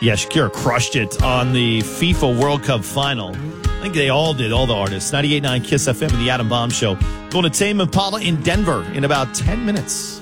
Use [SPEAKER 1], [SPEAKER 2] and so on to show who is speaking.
[SPEAKER 1] Yeah, Shakira crushed it on the FIFA World Cup final. I think they all did, all the artists. 98.9 KISS FM and the Adam Bomb Show. Going to Tame Impala in Denver in about 10 minutes.